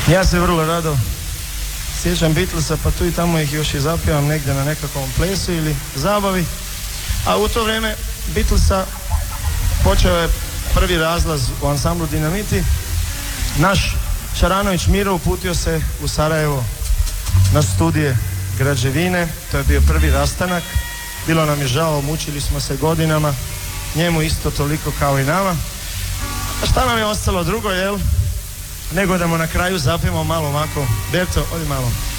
Ja se vrlo rado sjećam Beatlesa, pa tu i tamo ih još i zapjevam negdje na nekakvom plesu ili zabavi. A u to vrijeme Beatlesa počeo je prvi razlaz u ansamblu Dinamiti. Naš Šaranović Miro uputio se u Sarajevo na studije građevine. To je bio prvi rastanak. Bilo nam je žao, mučili smo se godinama. Njemu isto toliko kao i nama. A šta nam je ostalo drugo, jel? Nego da mu na kraju zapijemo malo ovako. Berto, odi malo.